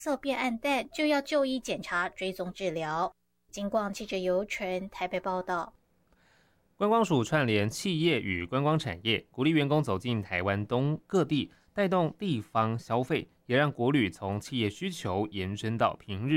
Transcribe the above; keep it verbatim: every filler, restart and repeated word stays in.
色变暗淡，就要就医检查、追踪治疗。金广记者尤纯台北报道。 观光署串联企业与观光产业，鼓励员工走进台湾东各地，带动地方消费，也让国旅从企业需求延伸到平日